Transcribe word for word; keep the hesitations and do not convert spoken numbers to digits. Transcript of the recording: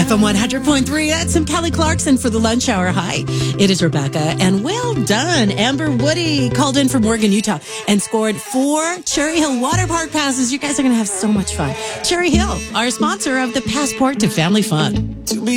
F M one hundred point three, that's some Kelly Clarkson for the lunch hour. Hi, it is Rebecca, and well done. Amber Woody called in from Morgan, Utah, and scored four Cherry Hill Water Park passes. You guys are going to have so much fun. Cherry Hill, our sponsor of the Passport to Family Fun.